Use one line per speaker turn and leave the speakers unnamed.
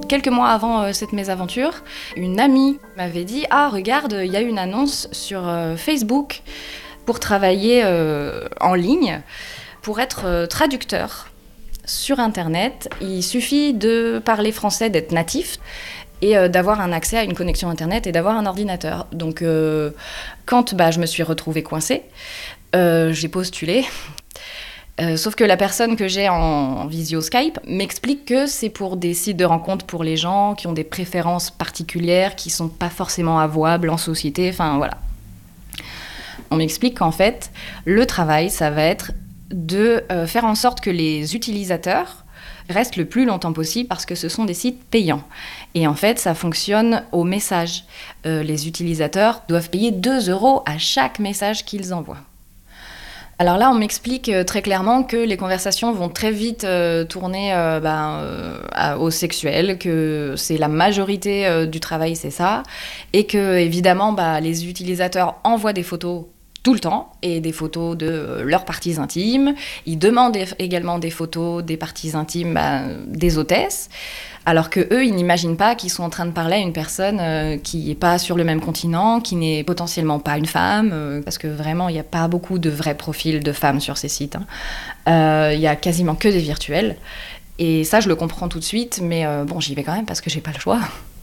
Quelques mois avant cette mésaventure, une amie m'avait dit « Ah, regarde, il y a une annonce sur Facebook pour travailler en ligne, pour être traducteur sur Internet. Il suffit de parler français, d'être natif et d'avoir un accès à une connexion Internet et d'avoir un ordinateur. » Donc quand je me suis retrouvée coincée, j'ai postulé. Sauf que la personne que j'ai en visio Skype m'explique que c'est pour des sites de rencontres pour les gens qui ont des préférences particulières, qui sont pas forcément avouables en société, enfin voilà. On m'explique qu'en fait, le travail, ça va être de faire en sorte que les utilisateurs restent le plus longtemps possible parce que ce sont des sites payants. Et en fait, ça fonctionne au message. Les utilisateurs doivent payer 2 € à chaque message qu'ils envoient. Alors là, on m'explique très clairement que les conversations vont très vite tourner au sexuel, que c'est la majorité du travail, c'est ça, et que évidemment, les utilisateurs envoient des photos tout le temps, et des photos de leurs parties intimes. Ils demandent également des photos des parties intimes des hôtesses, alors qu'eux, ils n'imaginent pas qu'ils sont en train de parler à une personne qui n'est pas sur le même continent, qui n'est potentiellement pas une femme, parce que vraiment, il n'y a pas beaucoup de vrais profils de femmes sur ces sites. Il y a quasiment que des virtuels. Et ça, je le comprends tout de suite, mais j'y vais quand même parce que j'ai pas le choix.